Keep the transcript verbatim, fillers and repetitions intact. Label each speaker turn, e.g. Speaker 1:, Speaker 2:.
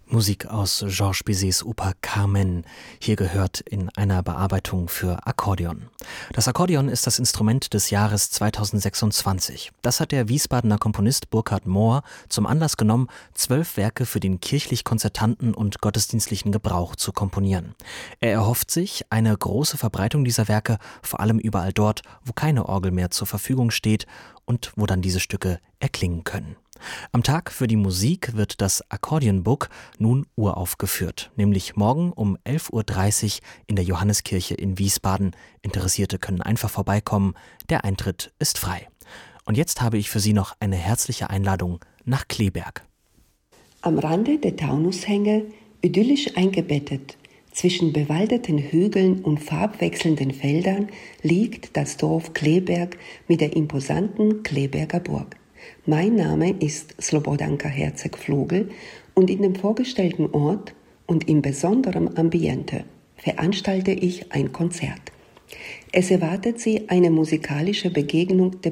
Speaker 1: Musik aus Georges Bizets Oper Carmen, hier gehört in einer Bearbeitung für Akkordeon. Das Akkordeon ist das Instrument des Jahres zweitausendsechsundzwanzig. Das hat der Wiesbadener Komponist Burkhard Mohr zum Anlass genommen, zwölf Werke für den kirchlich-konzertanten und gottesdienstlichen Gebrauch zu komponieren. Er erhofft sich eine große Verbreitung dieser Werke, vor allem überall dort, wo keine Orgel mehr zur Verfügung steht und wo dann diese Stücke erklingen können. Am Tag für die Musik wird das Akkordeonbook nun uraufgeführt, nämlich morgen um elf Uhr dreißig in der Johanneskirche in Wiesbaden. Interessierte können einfach vorbeikommen, der Eintritt ist frei. Und jetzt habe ich für Sie noch eine herzliche Einladung nach Kleberg.
Speaker 2: Am Rande der Taunushänge, idyllisch eingebettet, zwischen bewaldeten Hügeln und farbwechselnden Feldern liegt das Dorf Kleberg mit der imposanten Kleberger Burg. Mein Name ist Slobodanka Herzeg-Vogel und in dem vorgestellten Ort und in besonderem Ambiente veranstalte ich ein Konzert. Es erwartet Sie eine musikalische Begegnung der